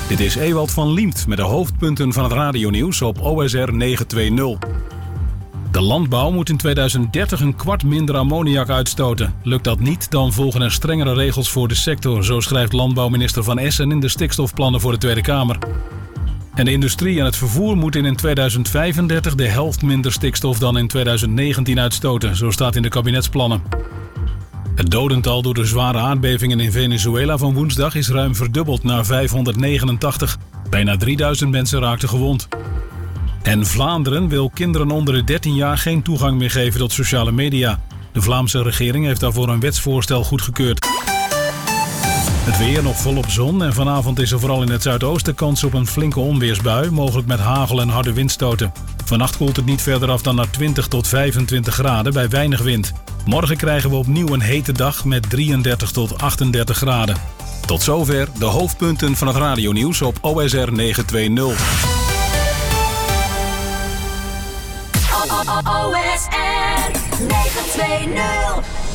Dit is Ewald van Liemt met de hoofdpunten van het radionieuws op OSR 920. De landbouw moet in 2030 een kwart minder ammoniak uitstoten. Lukt dat niet, dan volgen er strengere regels voor de sector. Zo schrijft landbouwminister Van Essen in de stikstofplannen voor de Tweede Kamer. En de industrie en het vervoer moeten in 2035 de helft minder stikstof dan in 2019 uitstoten. Zo staat in de kabinetsplannen. Het dodental door de zware aardbevingen in Venezuela van woensdag is ruim verdubbeld naar 589. Bijna 3000 mensen raakten gewond. En Vlaanderen wil kinderen onder de 13 jaar geen toegang meer geven tot sociale media. De Vlaamse regering heeft daarvoor een wetsvoorstel goedgekeurd. Het weer nog volop zon en vanavond is er vooral in het zuidoosten kans op een flinke onweersbui, mogelijk met hagel en harde windstoten. Vannacht koelt het niet verder af dan naar 20 tot 25 graden bij weinig wind. Morgen krijgen we opnieuw een hete dag met 33 tot 38 graden. Tot zover de hoofdpunten van het radionieuws op OSR 920. OSR 920.